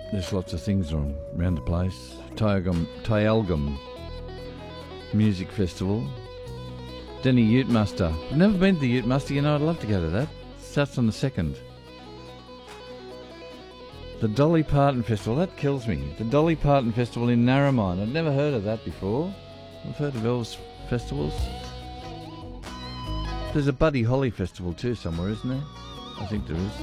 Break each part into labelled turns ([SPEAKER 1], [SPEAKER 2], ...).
[SPEAKER 1] There's lots of things around the place. Tyalgum Music Festival. Denny Ute Muster. I've never been to the Ute Muster, I'd love to go to that. Starts on the 2nd. The Dolly Parton Festival, that kills me. The Dolly Parton Festival in Narromine. I'd never heard of that before. I've heard of Elves festivals. There's a Buddy Holly Festival too somewhere, isn't there? I think there is.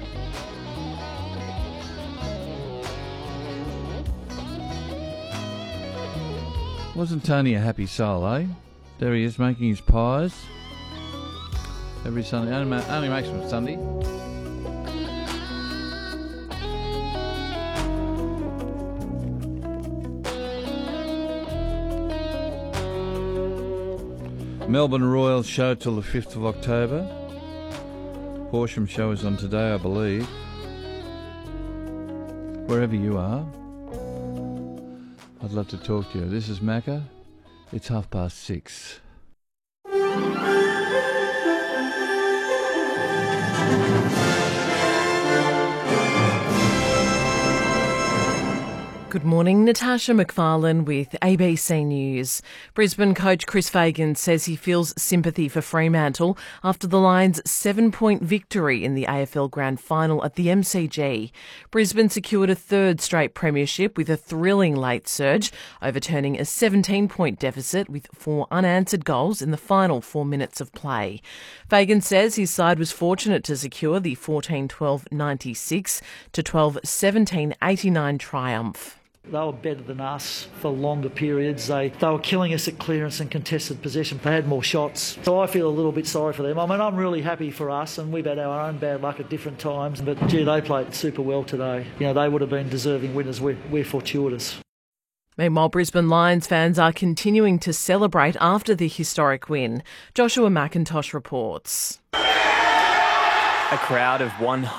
[SPEAKER 1] Wasn't Tony a happy soul, eh? There he is making his pies. Every Sunday. Only makes them Sunday. Melbourne Royal show till the 5th of October. Horsham show is on today, I believe. Wherever you are, I'd love to talk to you. This is Macca. It's 6:30.
[SPEAKER 2] Good morning, Natasha McFarlane with ABC News. Brisbane coach Chris Fagan says he feels sympathy for Fremantle after the Lions' 7-point victory in the AFL Grand Final at the MCG. Brisbane secured a third straight premiership with a thrilling late surge, overturning a 17-point deficit with 4 unanswered goals in the final 4 minutes of play. Fagan says his side was fortunate to secure the 14-12-96 to 12-17-89 triumph.
[SPEAKER 3] They were better than us for longer periods. They were killing us at clearance and contested possession. They had more shots. So I feel a little bit sorry for them. I mean, I'm really happy for us, and we've had our own bad luck at different times. But, gee, they played super well today. They would have been deserving winners. We're fortuitous.
[SPEAKER 2] Meanwhile, Brisbane Lions fans are continuing to celebrate after the historic win. Joshua McIntosh reports.
[SPEAKER 4] A crowd of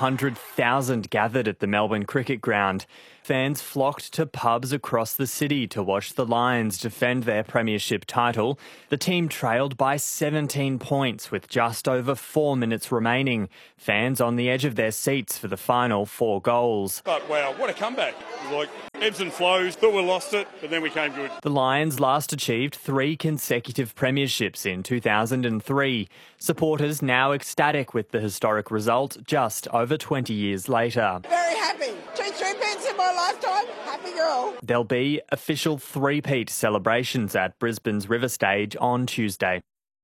[SPEAKER 4] 100,000 gathered at the Melbourne Cricket Ground. Fans flocked to pubs across the city to watch the Lions defend their premiership title. The team trailed by 17 points with just over 4 minutes remaining. Fans on the edge of their seats for the final 4 goals.
[SPEAKER 5] But wow, what a comeback. It was like ebbs and flows. Thought we lost it, but then we came good.
[SPEAKER 4] The Lions last achieved 3 consecutive premierships in 2003. Supporters now ecstatic with the historic result just over 20 years later.
[SPEAKER 6] Very happy. 2 pence in my lifetime. Happy girl.
[SPEAKER 4] There'll be official three-peat celebrations at Brisbane's River Stage on Tuesday.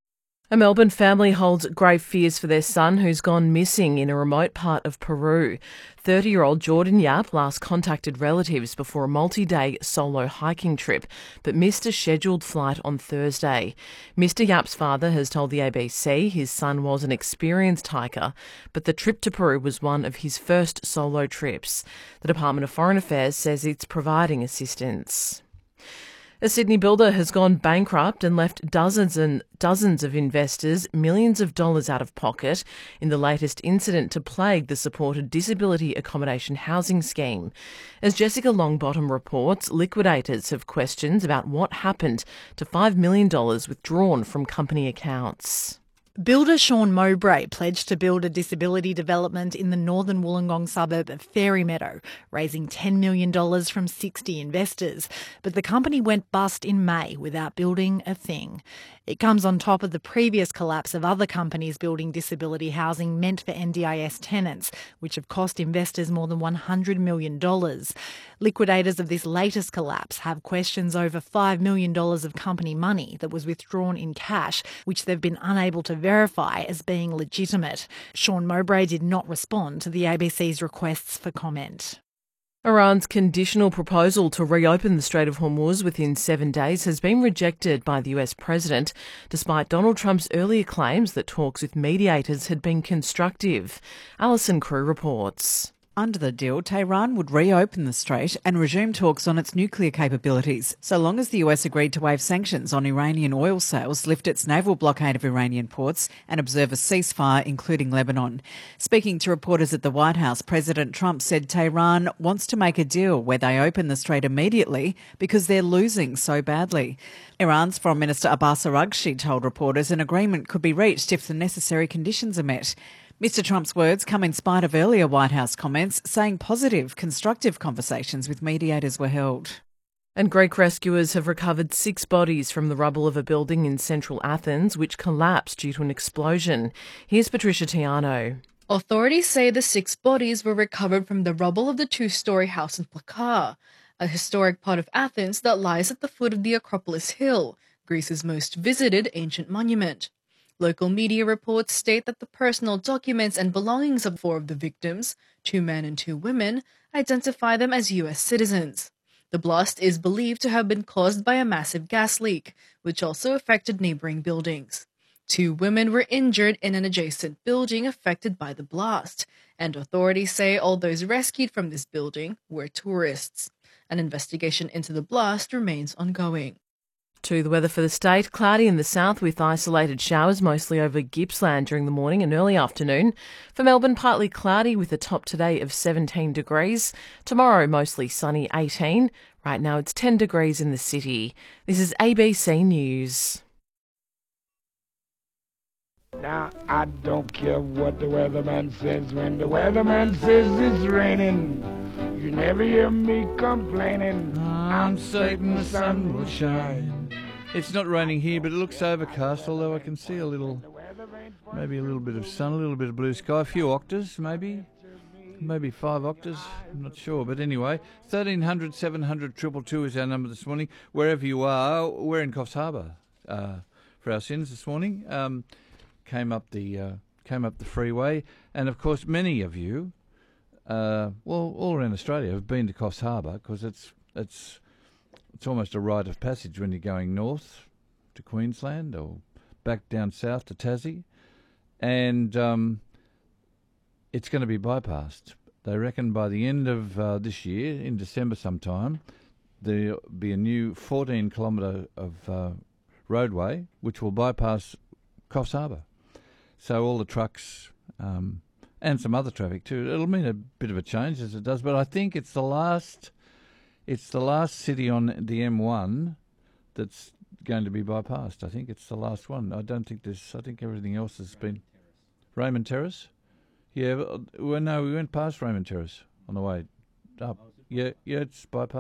[SPEAKER 2] A Melbourne family holds grave fears for their son who's gone missing in a remote part of Peru. 30-year-old Jordan Yap last contacted relatives before a multi-day solo hiking trip, but missed a scheduled flight on Thursday. Mr Yap's father has told the ABC his son was an experienced hiker, but the trip to Peru was one of his first solo trips. The Department of Foreign Affairs says it's providing assistance. A Sydney builder has gone bankrupt and left dozens and dozens of investors millions of dollars out of pocket in the latest incident to plague the supported disability accommodation housing scheme. As Jessica Longbottom reports, liquidators have questions about what happened to $5 million withdrawn from company accounts.
[SPEAKER 7] Builder Sean Mowbray pledged to build a disability development in the northern Wollongong suburb of Fairy Meadow, raising $10 million from 60 investors. But the company went bust in May without building a thing. It comes on top of the previous collapse of other companies building disability housing meant for NDIS tenants, which have cost investors more than $100 million. Liquidators of this latest collapse have questions over $5 million of company money that was withdrawn in cash, which they've been unable to verify as being legitimate. Sean Mowbray did not respond to the ABC's requests for comment.
[SPEAKER 2] Iran's conditional proposal to reopen the Strait of Hormuz within 7 days has been rejected by the US president, despite Donald Trump's earlier claims that talks with mediators had been constructive. Alison Crew reports.
[SPEAKER 8] Under the deal, Tehran would reopen the strait and resume talks on its nuclear capabilities, so long as the US agreed to waive sanctions on Iranian oil sales, lift its naval blockade of Iranian ports and observe a ceasefire, including Lebanon. Speaking to reporters at the White House, President Trump said Tehran wants to make a deal where they open the strait immediately because they're losing so badly. Iran's Foreign Minister Abbas Araghchi told reporters an agreement could be reached if the necessary conditions are met. Mr Trump's words come in spite of earlier White House comments saying positive, constructive conversations with mediators were held.
[SPEAKER 2] And Greek rescuers have recovered 6 bodies from the rubble of a building in central Athens which collapsed due to an explosion. Here's Patricia Tiano.
[SPEAKER 9] Authorities say the 6 bodies were recovered from the rubble of the 2-story house in Plaka, a historic part of Athens that lies at the foot of the Acropolis Hill, Greece's most visited ancient monument. Local media reports state that the personal documents and belongings of 4 of the victims, 2 men and 2 women, identify them as U.S. citizens. The blast is believed to have been caused by a massive gas leak, which also affected neighboring buildings. 2 women were injured in an adjacent building affected by the blast, and authorities say all those rescued from this building were tourists. An investigation into the blast remains ongoing.
[SPEAKER 2] To the weather for the state, cloudy in the south with isolated showers mostly over Gippsland during the morning and early afternoon. For Melbourne, partly cloudy with a top today of 17 degrees. Tomorrow, mostly sunny, 18. Right now it's 10 degrees in the city. This is ABC News.
[SPEAKER 10] Now, I don't care what the weatherman says. When the weatherman says it's raining, you never hear me complaining.
[SPEAKER 1] I'm certain the sun will shine. It's not raining here, but it looks overcast, although I can see maybe a little bit of sun, a little bit of blue sky, a few octas maybe 5 octas, I'm not sure. But anyway, 1300 700 222 is our number this morning. Wherever you are, we're in Coffs Harbour for our sins this morning. Came up the freeway, and of course many of you, all around Australia, have been to Coffs Harbour because it's almost a rite of passage when you're going north to Queensland or back down south to Tassie, and it's going to be bypassed. They reckon by the end of this year, in December sometime, there'll be a new 14-kilometre of roadway which will bypass Coffs Harbour. So all the trucks and some other traffic too. It'll mean a bit of a change as it does, but I think it's the last city on the M1 that's going to be bypassed. I think it's the last one. I think everything else has been. Raymond Terrace? Yeah, we went past Raymond Terrace on the way up. Yeah, it's bypassed.